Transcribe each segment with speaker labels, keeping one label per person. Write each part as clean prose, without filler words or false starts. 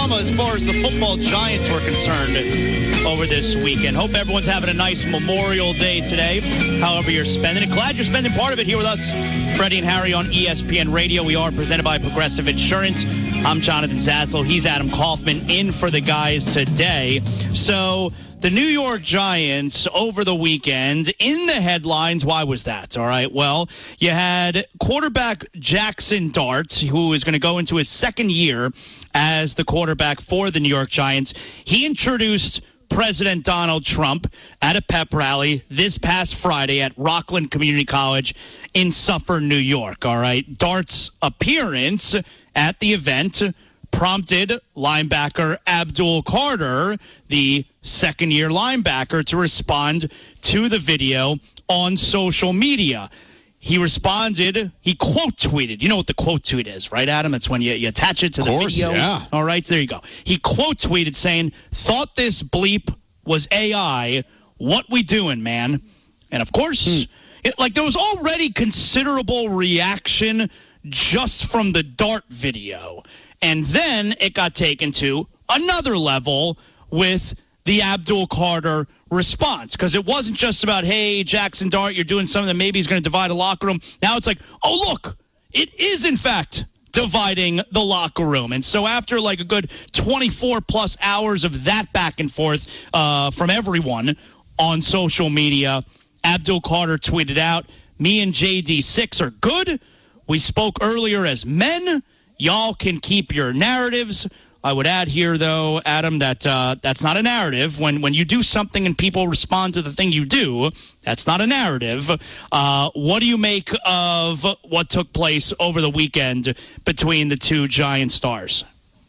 Speaker 1: drama as far as the football Giants were concerned over this weekend. Hope everyone's having a nice Memorial Day today, however you're spending it. Glad you're spending part of it here with us, Freddie and Harry on ESPN Radio. We are presented by Progressive Insurance. I'm Jonathan Zaslow. He's Adam Kaufman in for the guys today. So the New York Giants over the weekend in the headlines. Why was that? All right. Well, you had quarterback Jackson Dart, who is going to go into his second year as the quarterback for the New York Giants. He introduced President Donald Trump at a pep rally this past Friday at Rockland Community College in Suffern, New York. All right. Dart's appearance at the event prompted linebacker Abdul Carter, the second-year linebacker, to respond to the video on social media. He responded, he quote tweeted. You know what the quote tweet is, right, Adam? It's when you attach it to the video.
Speaker 2: Yeah.
Speaker 1: All right, there you go. He quote tweeted saying, "Thought this bleep was AI. What we doing, man?" And of course, there was already considerable reaction just from the Dart video. And then it got taken to another level with the Abdul Carter response, because it wasn't just about, hey, Jackson Dart, you're doing something that maybe is going to divide a locker room. Now it's like, oh, look, it is, in fact, dividing the locker room. And so after like a good 24-plus hours of that back and forth from everyone on social media, Abdul Carter tweeted out, "Me and JD6 are good. We spoke earlier as men. Y'all can keep your narratives." I would add here, though, Adam, that that's not a narrative. When you do something and people respond to the thing you do, that's not a narrative. What do you make of what took place over the weekend between the two Giant stars?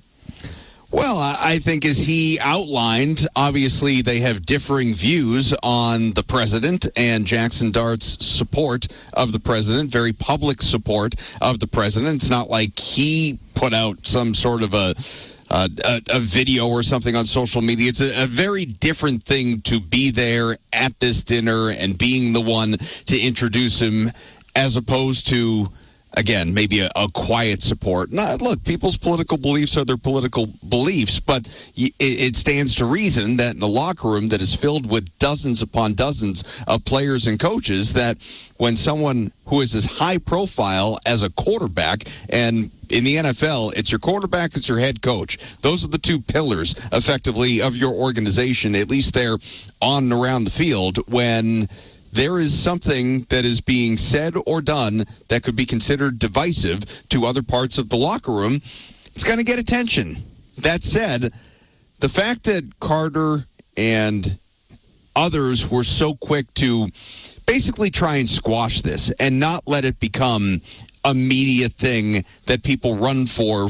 Speaker 2: Well, I think as he outlined, obviously they have differing views on the president and Jackson Dart's support of the president, very public support of the president. It's not like he put out some sort of a video or something on social media. It's a very different thing to be there at this dinner and being the one to introduce him, as opposed to, again, maybe a quiet support. Look, people's political beliefs are their political beliefs, but it stands to reason that in a locker room that is filled with dozens upon dozens of players and coaches, that when someone who is as high profile as a quarterback, and in the NFL, it's your quarterback, it's your head coach. Those are the two pillars, effectively, of your organization, at least they're on and around the field. When there is something that is being said or done that could be considered divisive to other parts of the locker room, it's going to get attention. That said, the fact that Carter and others were so quick to basically try and squash this and not let it become a media thing that people run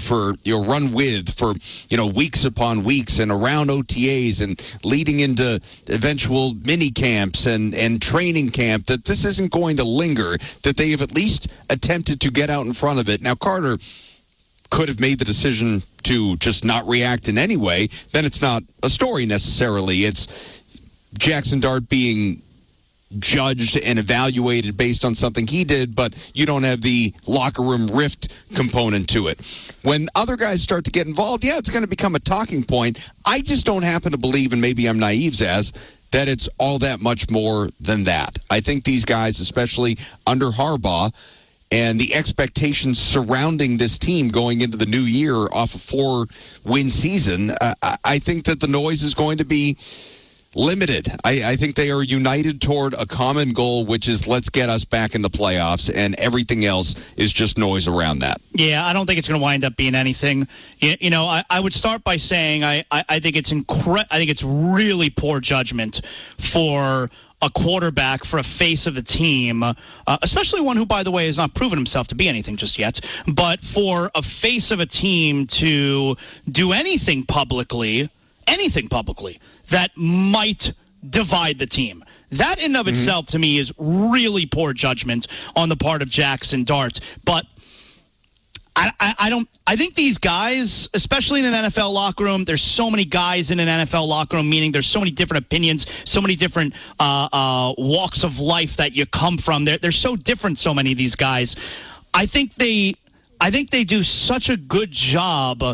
Speaker 2: with weeks upon weeks and around OTAs and leading into eventual mini camps and training camp, that this isn't going to linger, that they have at least attempted to get out in front of it. Now, Carter could have made the decision to just not react in any way. Then it's not a story necessarily. It's Jackson Dart being judged and evaluated based on something he did, but you don't have the locker room rift component to it. When other guys start to get involved, yeah, it's going to become a talking point. I just don't happen to believe, and maybe I'm naive, Zaz, that it's all that much more than that. I think these guys, especially under Harbaugh, and the expectations surrounding this team going into the new year off a 4-win season, I think that the noise is going to be limited. I think they are united toward a common goal, which is let's get us back in the playoffs, and everything else is just noise around that. Yeah, I don't think it's going to wind up being anything. I would start by saying I think it's I think it's really poor judgment for a quarterback, for a face of the team, especially one who, by the way, has not proven himself to be anything just yet, but for a face of a team to do anything publicly that might divide the team. That in and of itself, to me, is really poor judgment on the part of Jackson Dart. But I think these guys, especially in an NFL locker room, there's so many guys in an NFL locker room, meaning there's so many different opinions, so many different walks of life that you come from. They're so different, so many of these guys. I think they do such a good job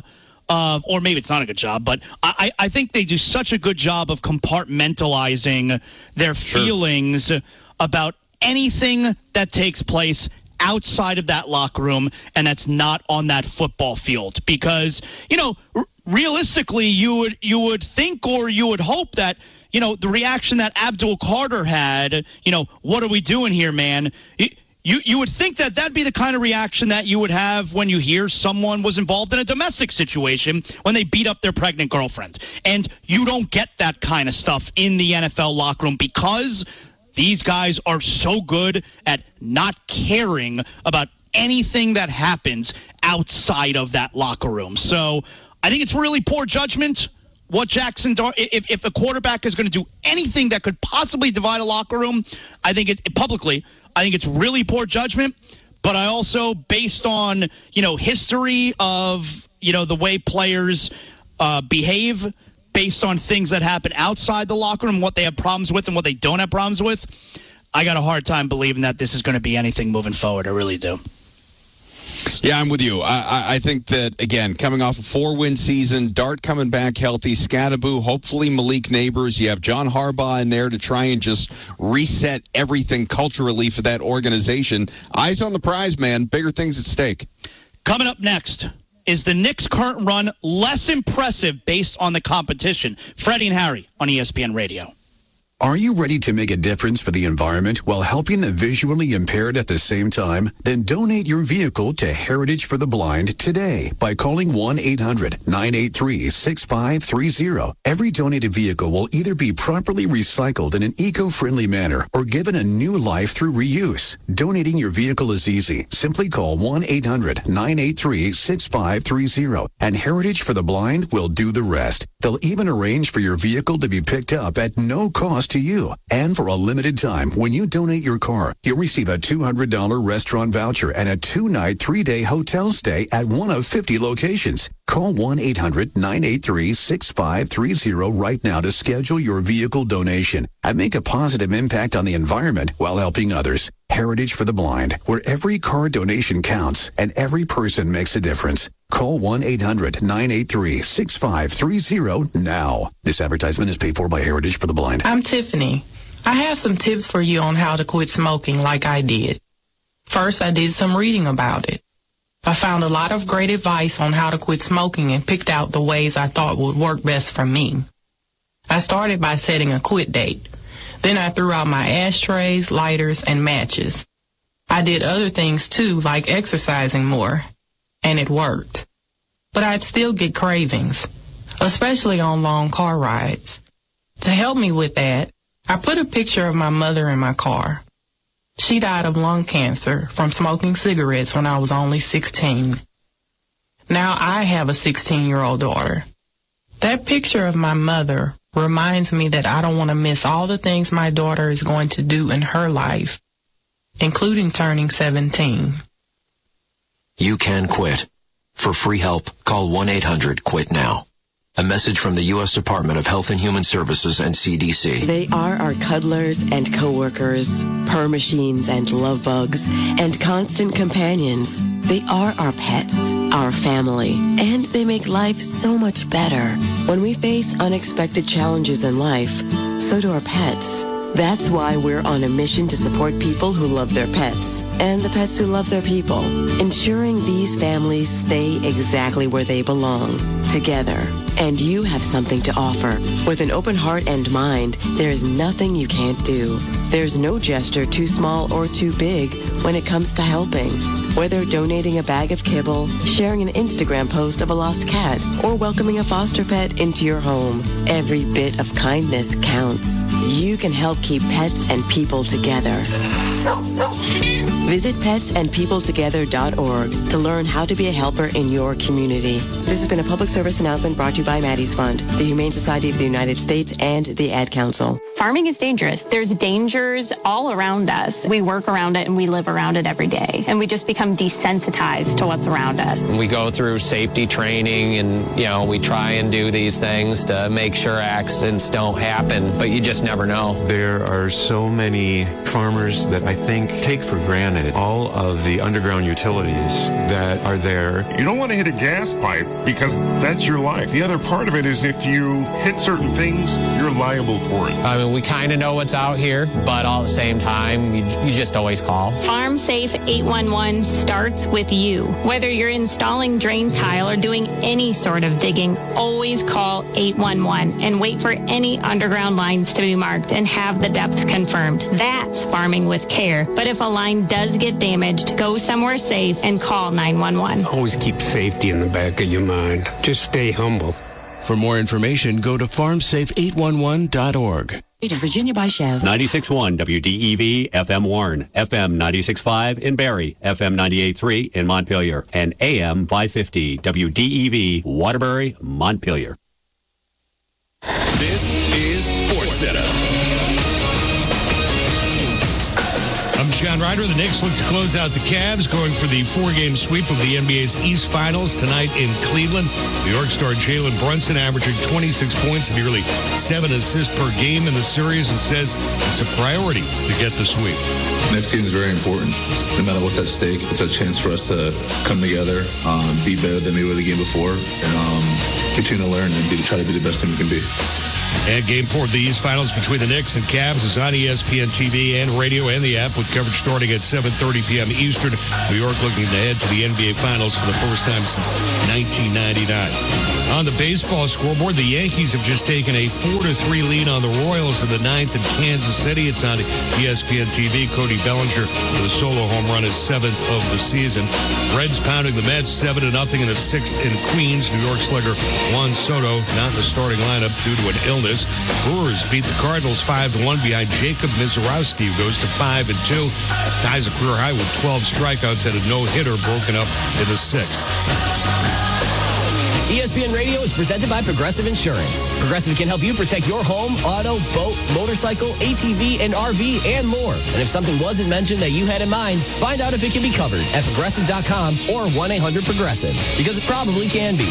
Speaker 1: or maybe it's not a good job, but I think they do such a good job of compartmentalizing their feelings about anything that takes place outside of that locker room and that's not on that football field. Because, realistically, you would think or you would hope that, the reaction that Abdul Carter had, what are we doing here, man? You would think that that'd be the kind of reaction that you would have when you hear someone was involved in a domestic situation when they beat up their pregnant girlfriend. And you don't get that kind of stuff in the NFL locker room because these guys are so good at not caring about anything that happens outside of that locker room. So I think it's really poor judgment what Jackson Dart, if a quarterback is going to do anything that could possibly divide a locker room, I think I think it's really poor judgment. But I also, based on, history of, the way players behave, based on things that happen outside the locker room, what they have problems with and what they don't have problems with, I got a hard time believing that this is going to be anything moving forward. I really do.
Speaker 2: Yeah, I'm with you. I think that, again, coming off a 4-win season, Dart coming back healthy, Scadaboo, hopefully Malik Neighbors. You have John Harbaugh in there to try and just reset everything culturally for that organization. Eyes on the prize, man. Bigger things at stake.
Speaker 1: Coming up next, is the Knicks' current run less impressive based on the competition? Freddie and Harry on ESPN Radio.
Speaker 3: Are you ready to make a difference for the environment while helping the visually impaired at the same time? Then donate your vehicle to Heritage for the Blind today by calling 1-800-983-6530. Every donated vehicle will either be properly recycled in an eco-friendly manner or given a new life through reuse. Donating your vehicle is easy. Simply call 1-800-983-6530 and Heritage for the Blind will do the rest. They'll even arrange for your vehicle to be picked up at no cost to you. And for a limited time, when you donate your car, you'll receive a $200 restaurant voucher and a 2-night, 3-day hotel stay at one of 50 locations. Call 1-800-983-6530 right now to schedule your vehicle donation and make a positive impact on the environment while helping others. Heritage for the Blind, where every car donation counts and every person makes a difference. Call 1-800-983-6530 now. This advertisement is paid for by Heritage for the Blind.
Speaker 4: I'm Tiffany. I have some tips for you on how to quit smoking like I did. First, I did some reading about it. I found a lot of great advice on how to quit smoking and picked out the ways I thought would work best for me. I started by setting a quit date. Then I threw out my ashtrays, lighters, and matches. I did other things too, like exercising more, and it worked. But I'd still get cravings, especially on long car rides. To help me with that, I put a picture of my mother in my car. She died of lung cancer from smoking cigarettes when I was only 16. Now I have a 16-year-old daughter. That picture of my mother reminds me that I don't want to miss all the things my daughter is going to do in her life, including turning 17.
Speaker 5: You can quit. For free help, call 1-800-QUIT-NOW. A message from the U.S. Department of Health and Human Services and CDC.
Speaker 6: They are our cuddlers and coworkers, purr machines and love bugs, and constant companions. They are our pets, our family, and they make life so much better. When we face unexpected challenges in life, so do our pets. That's why we're on a mission to support people who love their pets and the pets who love their people, ensuring these families stay exactly where they belong, together. And you have something to offer. With an open heart and mind, there is nothing you can't do. There's no gesture too small or too big when it comes to helping. Whether donating a bag of kibble, sharing an Instagram post of a lost cat, or welcoming a foster pet into your home, every bit of kindness counts. You can help keep pets and people together. Visit petsandpeopletogether.org to learn how to be a helper in your community. This has been a public service announcement brought to you by Maddie's Fund, the Humane Society of the United States, and the Ad Council.
Speaker 7: Farming is dangerous. There's dangers all around us. We work around it and we live around it every day. And we just become desensitized to what's around us.
Speaker 8: We go through safety training and, we try and do these things to make sure accidents don't happen, but you just never know.
Speaker 9: There are so many farmers that I think take for granted manage all of the underground utilities that are there.
Speaker 10: You don't want to hit a gas pipe because that's your life. The other part of it is if you hit certain things, you're liable for it.
Speaker 8: I mean, we kind of know what's out here, but all at the same time, you just always call.
Speaker 7: Farm Safe 811 starts with you. Whether you're installing drain tile or doing any sort of digging, always call 811 and wait for any underground lines to be marked and have the depth confirmed. That's farming with care. But if a line does get damaged, go somewhere safe and call 911.
Speaker 11: Always keep safety in the back of your mind. Just stay humble.
Speaker 12: For more information, go to farmsafe811.org.
Speaker 6: Virginia by Chev.
Speaker 13: 96.1 WDEV FM Warren, FM 96.5 in Barrie, FM 98.3 in Montpelier, and AM 550 WDEV Waterbury, Montpelier.
Speaker 14: This is SportsCenter.
Speaker 15: I'm John Ryder. The Knicks look to close out the Cavs, going for the four-game sweep of the NBA's East Finals tonight in Cleveland. New York star Jalen Brunson averaging 26 points and nearly 7 assists per game in the series, and says it's a priority to get the sweep.
Speaker 16: Next game is very important. No matter what's at stake, it's a chance for us to come together, be better than we were the game before, and continue to learn and try to be the best team we can be.
Speaker 15: And Game 4 of the East Finals between the Knicks and Cavs is on ESPN TV and radio and the app, with coverage starting at 7:30 p.m. Eastern. New York looking to head to the NBA Finals for the first time since 1999. On the baseball scoreboard, the Yankees have just taken a 4-3 lead on the Royals in the 9th in Kansas City. It's on ESPN TV. Cody Bellinger with a solo home run, his 7th of the season. Reds pounding the Mets 7-0 in the 6th in Queens. New York slugger Juan Soto not in the starting lineup due to an illness. Brewers beat the Cardinals 5-1 behind Jacob Mizorowski, who goes to 5-2. Ties a career high with 12 strikeouts and a no-hitter broken up in the 6th.
Speaker 17: ESPN Radio is presented by Progressive Insurance. Progressive can help you protect your home, auto, boat, motorcycle, ATV, and RV, and more. And if something wasn't mentioned that you had in mind, find out if it can be covered at Progressive.com or 1-800-PROGRESSIVE, because it probably can be.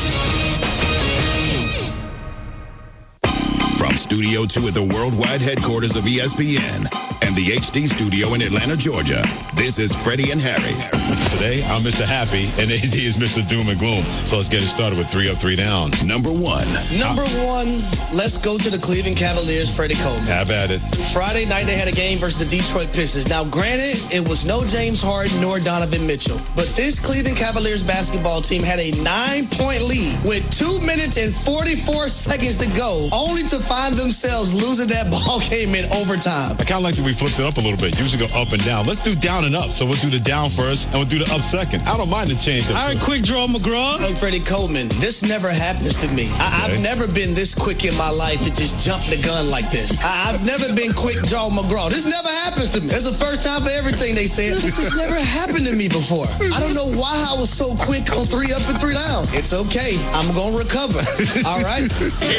Speaker 14: From Studio 2 at the worldwide headquarters of ESPN and the HD studio in Atlanta, Georgia, this is Freddie and Harry.
Speaker 18: Today, I'm Mr. Happy, and AD is Mr. Doom and Gloom. So let's get it started with 3 Up, 3 Down.
Speaker 14: Number one,
Speaker 19: let's go to the Cleveland Cavaliers, Freddie Coleman.
Speaker 18: Have at it.
Speaker 19: Friday night, they had a game versus the Detroit Pistons. Now, granted, it was no James Harden nor Donovan Mitchell, but this Cleveland Cavaliers basketball team had a 9-point lead with 2 minutes and 44 seconds to go, only to find themselves losing that ball game in overtime.
Speaker 18: I kind of like that we flipped it up a little bit. Usually go up and down. Let's do down and up. So we'll do the down first, and we'll do the up second. I don't mind the change.
Speaker 19: All right, quick draw, McGraw. Look, Freddie Coleman, this never happens to me. I've never been this quick in my life to just jump the gun like this. I've never been quick draw McGraw. This never happens to me. It's the first time for everything they said. This has never happened to me before. I don't know why I was so quick on 3 Up and 3 Down. It's okay. I'm going to recover. All right?